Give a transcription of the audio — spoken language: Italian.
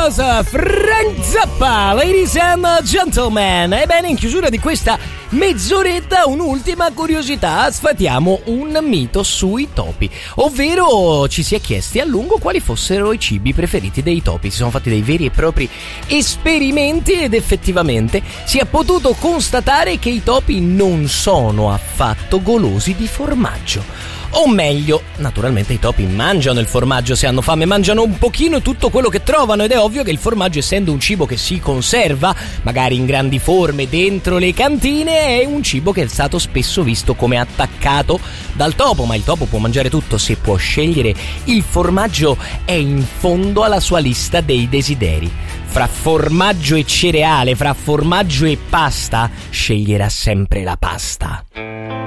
was Frank Zappa, ladies and gentlemen. Ebbene, in chiusura di questa mezz'oretta, un'ultima curiosità: sfatiamo un mito sui topi, ovvero ci si è chiesti a lungo quali fossero i cibi preferiti dei topi. Si sono fatti dei veri e propri esperimenti ed effettivamente si è potuto constatare che i topi non sono affatto golosi di formaggio. O meglio, naturalmente i topi mangiano il formaggio, se hanno fame mangiano un pochino tutto quello che trovano, ed è ovvio che il formaggio, essendo un cibo che si conserva, magari in grandi forme dentro le cantine, è un cibo che è stato spesso visto come attaccato dal topo. Ma il topo può mangiare tutto, se può scegliere, il formaggio è in fondo alla sua lista dei desideri. Fra formaggio e cereale, fra formaggio e pasta, sceglierà sempre la pasta.